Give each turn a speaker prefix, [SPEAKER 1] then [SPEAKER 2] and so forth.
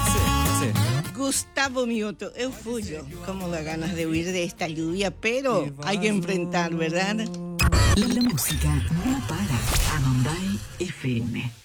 [SPEAKER 1] Gustavo Mioto, Eufullo. Como da ganas de huir de esta lluvia, pero hay que enfrentar, ¿verdad?
[SPEAKER 2] La música no para. Amambay FM.